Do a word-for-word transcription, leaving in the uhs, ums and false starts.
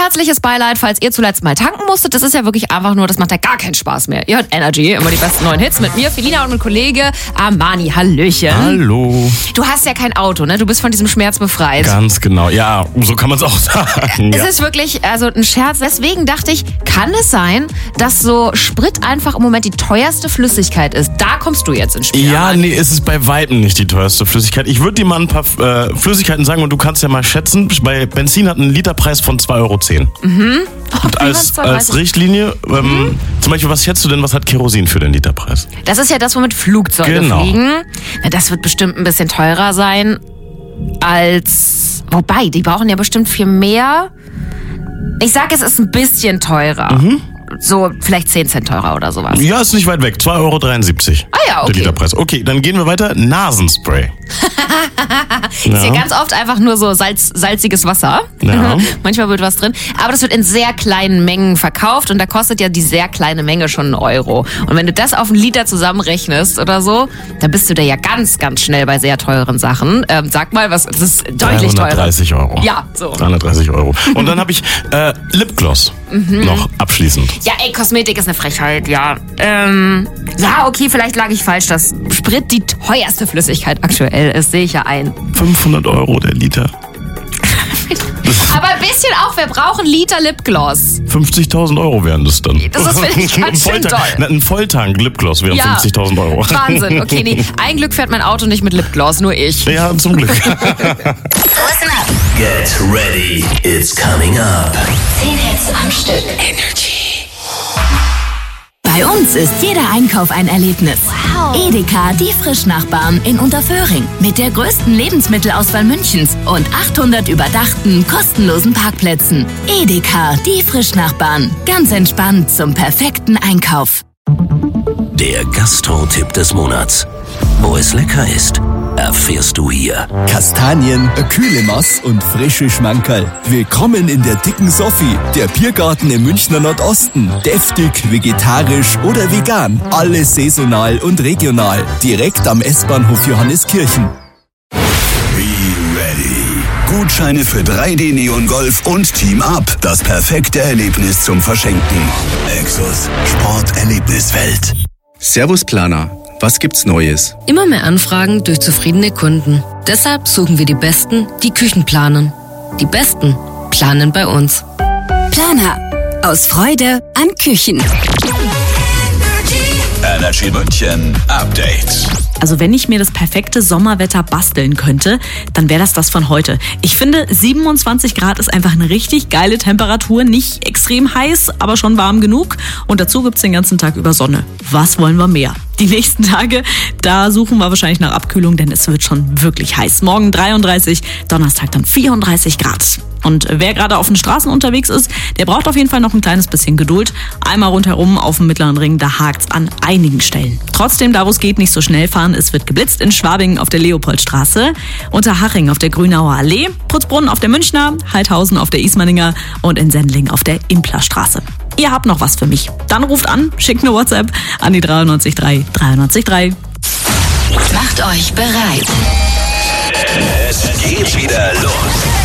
herzliches Beileid, falls ihr zuletzt mal tanken musstet. Das ist ja wirklich einfach nur, das macht ja gar keinen Spaß mehr. Ihr hört Energy, immer die besten neuen Hits mit mir, Felina, und mit Kollege Armani. Hallöchen. Hallo. Du hast ja kein Auto, ne? Du bist von diesem Schmerz befreit. Ganz genau. Ja, so kann man es auch sagen. Es Ja. ist wirklich also ein Scherz. Deswegen dachte ich, kann es sein, dass so Sprit einfach im Moment die teuerste Flüssigkeit ist? Da kommst du jetzt ins Spiel. Ja, Armani. nee, es ist bei Weitem nicht die teuerste Flüssigkeit. Ich würde dir mal ein paar äh, Flüssigkeiten sagen und du kannst ja mal schätzen. Bei Benzin hat ein Literpreis von zwei Euro zehn. Mhm. Und als, als Richtlinie, ähm, mhm. zum Beispiel, was schätzt du denn, was hat Kerosin für den Literpreis? Das ist ja das, womit Flugzeuge Genau. fliegen. Na, das wird bestimmt ein bisschen teurer sein als... Wobei, die brauchen ja bestimmt viel mehr. Ich sag, es ist ein bisschen teurer. Mhm. So vielleicht zehn Cent teurer oder sowas. Ja, ist nicht weit weg. zwei Euro dreiundsiebzig. Ah ja, okay. Der Literpreis. Okay, dann gehen wir weiter. Nasenspray. Ist ja ganz oft einfach nur so Salz, salziges Wasser. Ja. Manchmal wird was drin. Aber das wird in sehr kleinen Mengen verkauft und da kostet ja die sehr kleine Menge schon einen Euro. Und wenn du das auf einen Liter zusammenrechnest oder so, dann bist du da ja ganz, ganz schnell bei sehr teuren Sachen. Ähm, sag mal, was, das ist deutlich teurer. dreihundertdreißig Euro. Ja, so. dreihundertdreißig Euro. Und dann habe ich äh, Lipgloss mhm. noch abschließend. Ja, ey, Kosmetik ist eine Frechheit, ja. Ähm, ja, okay, vielleicht lag ich falsch, dass Sprit die teuerste Flüssigkeit aktuell ist, sehe ich ja ein. fünfhundert Euro der Liter. Aber ein bisschen auch, wir brauchen Liter Lipgloss. fünfzigtausend Euro wären das dann. Das ist, finde ich, ganz schön toll. Na, ein Volltank Lipgloss wären ja. fünfzigtausend Euro. Wahnsinn, okay, nee. Ein Glück fährt mein Auto nicht mit Lipgloss, nur ich. Ja, zum Glück. Listen up. Get ready. It's coming up. zehn Hits am Stück. Energy. Bei uns ist jeder Einkauf ein Erlebnis. Wow. Edeka, die Frischnachbarn in Unterföhring. Mit der größten Lebensmittelauswahl Münchens und achthundert überdachten, kostenlosen Parkplätzen. Edeka, die Frischnachbarn. Ganz entspannt zum perfekten Einkauf. Der Gastro-Tipp des Monats. Wo es lecker ist, erfährst du hier. Kastanien, eine kühle Mass und frische Schmankerl. Willkommen in der dicken Sophie, der Biergarten im Münchner Nordosten. Deftig, vegetarisch oder vegan. Alles saisonal und regional. Direkt am S-Bahnhof Johanneskirchen. Be ready. Gutscheine für drei D Neon Golf und Team Up. Das perfekte Erlebnis zum Verschenken. Exos. Sporterlebniswelt. Servus Planer. Was gibt's Neues? Immer mehr Anfragen durch zufriedene Kunden. Deshalb suchen wir die Besten, die Küchen planen. Die Besten planen bei uns. Planer. Aus Freude an Küchen. Energy München Update. Also wenn ich mir das perfekte Sommerwetter basteln könnte, dann wäre das das von heute. Ich finde, siebenundzwanzig Grad ist einfach eine richtig geile Temperatur. Nicht extrem heiß, aber schon warm genug. Und dazu gibt's den ganzen Tag über Sonne. Was wollen wir mehr? Die nächsten Tage, da suchen wir wahrscheinlich nach Abkühlung, denn es wird schon wirklich heiß. Morgen dreiunddreißig, Donnerstag dann vierunddreißig Grad. Und wer gerade auf den Straßen unterwegs ist, der braucht auf jeden Fall noch ein kleines bisschen Geduld. Einmal rundherum auf dem Mittleren Ring, da hakt's an einigen Stellen. Trotzdem, da wo es geht, nicht so schnell fahren. Es wird geblitzt in Schwabing auf der Leopoldstraße, Unterhaching auf der Grünauer Allee, Putzbrunn auf der Münchner, Heidhausen auf der Ismaninger und in Sendling auf der Implerstraße. Ihr habt noch was für mich? Dann ruft an, schickt eine WhatsApp an die dreiundneunzig drei dreiundneunzig drei. Macht euch bereit. Es geht wieder los.